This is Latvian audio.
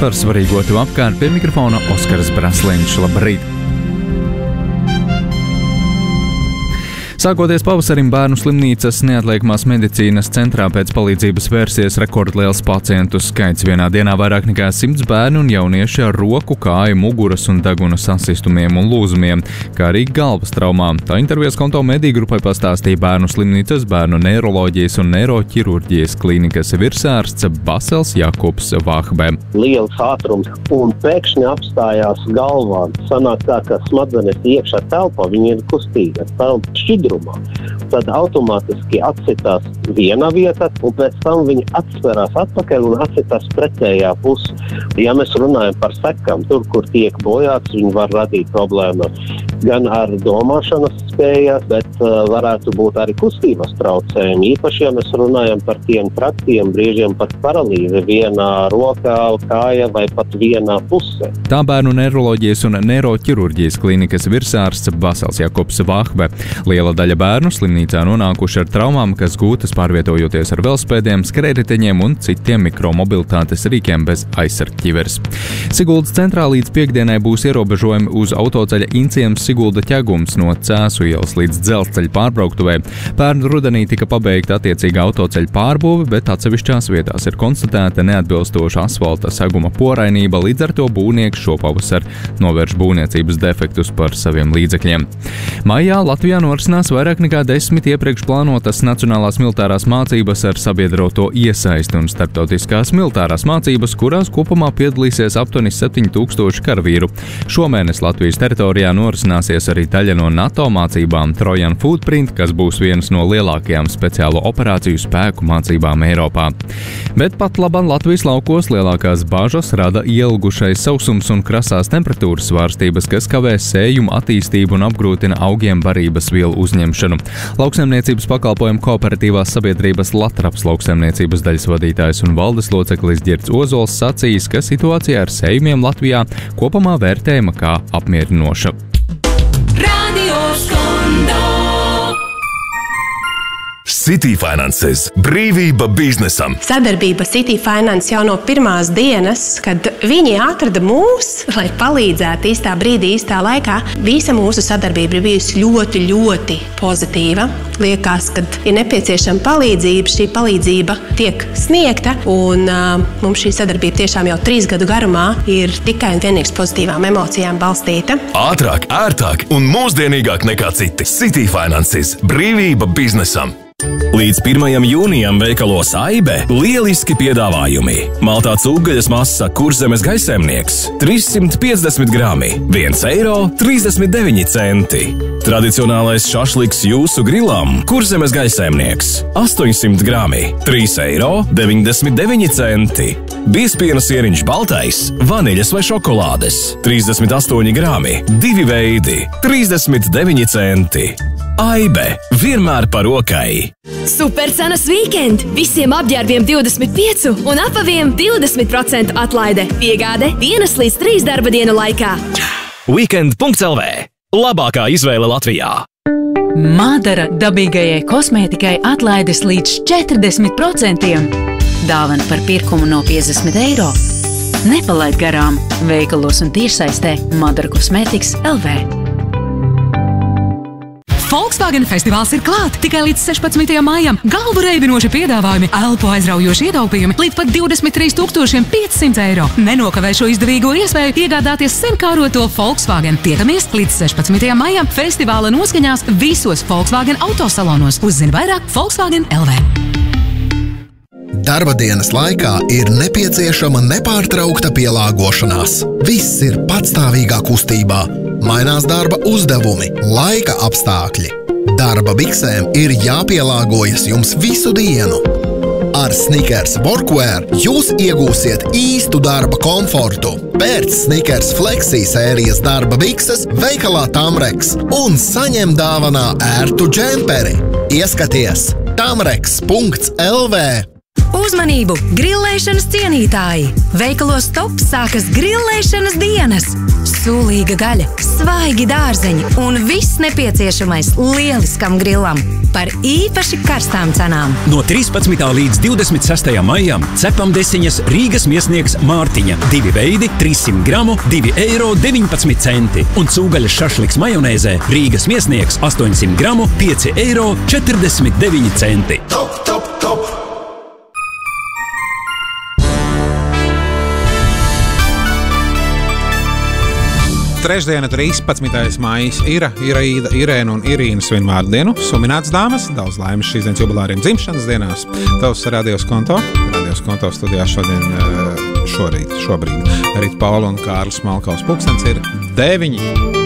Par svarīgo tev apkārt pie mikrofona Oskars Brasliņš. Labrīt! Sākoties pavasarim, Bērnu slimnīcas neatliekamās medicīnas centrā pēc palīdzības vērsies rekordliels pacientu skaits. Vienā dienā vairāk nekā 100 bērnu un jaunieši ar roku, kāju, muguras un deguna sasistumiem un lūzumiem, kā arī galvas traumām. Tā intervijas konto mediju grupai pastāstīja Bērnu slimnīcas, Bērnu neiroloģijas un neiroķirurģijas klīnikas virsārsts Basels Jakubs Vahbe. Liels ātrums un pēkšņi apstājās galvā. Sanāk tā, ka smadzenes iekšā telpā, viņi ir kustīgas, telpa šķidrumā. Tad automātiski atsitās viena vieta, un pēc tam viņi atsverās atpakaļ un atsitās pretējā pusi. Ja mēs runājam par sekām, tur, kur tiek bojāts, viņi var radīt problēmas gan ar domāšanas spējas, bet varētu būt arī kustības traucējumi. Īpaši, ja mēs runājam par tiem traktiem, brīžiem pat paralīzi vienā rokā, kāja vai pat vienā pusē. Tā Bērnu neiroloģijas un neiroķirurģijas klīnikas virsārsts Basels Jakubs Vahbe. Liela daļa bērnu slimnīcā nonākuši ar traumām, kas gūtas pārvietojoties ar velospēdiem, skrējriteņiem un citiem mikromobilitātes rīkiem bez aizsargķiveres. Siguldas centrā līdz piekdienai būs ierobežojumi uz autoceļa Inciems Sigulda ķegums no Cēsu ielas līdz dzelzceļa pārbrauktuvē. Pērn rudenī tika pabeigta attiecīga autoceļa pārbūve, bet atsevišķās vietās ir konstatēta neatbilstoša asfalta seguma porainība, līdz ar to būvnieks šopavasar novērš būvniecības defektus par saviem līdzekļiem. Maijā Latvijā norisinās vairāk nekā 10 iepriekš plānotas nacionālās militārās mācības ar sabiedroto iesaisti un starptautiskās militārās mācības, kurās kopumā piedalīsies aptuveni 7000 karavīru. Šomēnes Latvijas teritorijā norisināsies arī daļa no NATO mācībām Trojan Footprint, kas būs vienas no lielākajām speciālo operāciju spēku mācībām Eiropā. Bet pat labam Latvijas laukos lielākās bažas rada ielgušais sausums un krasās temperatūras svārstības, kas kavē sējumu attīstību un apgrūtina augiem barības vielu uzņemšanu. Lauksaimniecības pakalpojumu kooperatīvās sabiedrības Latraps lauksaimniecības daļas vadītājs un valdes loceklis Ģirds Ozols sacījis, ka situācija ar sējumiem Latvijā kopumā vērtējama kā apmierinoša. City Finances – brīvība biznesam. Sadarbība City Finance jau no pirmās dienas, kad viņi atrada mūs, lai palīdzētu īstā brīdī, īstā laikā. Visa mūsu sadarbība ir bijusi ļoti, ļoti pozitīva. Liekas, kad ir nepieciešama palīdzība, šī palīdzība tiek sniegta, un mums šī sadarbība tiešām jau 3 gadu garumā ir tikai un vienīgs pozitīvām emocijām balstīta. Ātrāk, ērtāk un mūsdienīgāk nekā citi. City Finances – brīvība biznesam. Līdz 1. jūnijam veikalos Aibe lieliski piedāvājumi. Maltā cūgaļas masa Kurzemes gaļsaimnieks 350 grami, 1,39 eiro. Tradicionālais šašliks jūsu grilam Kurzemes gaļsaimnieks 800 grami, 3,99 eiro. Biezpiena sieriņš baltais, vaniļas vai šokolādes 38 grami, 2 veidi, 39 centi. Aibe vienmēr par rokai. Supercenas weekend! Visiem apģērbiem 25 un apaviem 20% atlaide. Piegāde 1 līdz 3 darba dienu laikā. Weekend.lv. Labākā izvēle Latvijā. Madara dabīgajai kosmētikai atlaides līdz 40%. Dāvana par pirkumu no 50 eiro. Nepalaid garām veikalos un tiešsaistē Madara Kosmētikas LV. Volkswagen festivāls ir klāt! Tikai līdz 16. maijam galvu reibinoši piedāvājumi, elpu aizraujoši ietaupījumi līdz pat 23 500 eiro. Nenokavē šo izdevīgo iespēju iegādāties senkāroto Volkswagen. Tiekamies līdz 16. maijam festivāla noskaņās visos Volkswagen autosalonos. Uzzini vairāk Volkswagen LV. Darba dienas laikā ir nepieciešama nepārtraukta pielāgošanās. Viss ir patstāvīgā kustībā. Mainās darba uzdevumi, laika apstākļi. Darba biksēm ir jāpielāgojas jums visu dienu. Ar Snickers Workwear jūs iegūsiet īstu darba komfortu. Pērc Snickers Flexi sērijas darba bikses veikalā Tamreks un saņem dāvanā ērtu džemperi. Ieskaties tamreks.lv. Uzmanību! Grillēšanas cienītāji! Veikalos Top sākas grillēšanas dienas! Sūlīga gaļa, svaigi dārzeņi un viss nepieciešamais lieliskam grillam par īpaši karstām cenām. No 13. līdz 26. maijam cepam desiņas Rīgas miesnieks Mārtiņa. 2 veidi, 300 gramu, 2,19 eiro. Un cūgaļas šašliks majonēzē Rīgas miesnieks 800 gramu, 5,49 eiro. Top, top, top! Trešdiena, 13. maijs, Iraīda, Irēna un Irīna svin vārdienu. Suminētas dāmas, daudz laimes šīs dienas jubilāriem dzimšanas dienās. Tavs radios konto studijā šobrīd. Rīt Paula un Kārlis Malkaus pulkstens ir 9.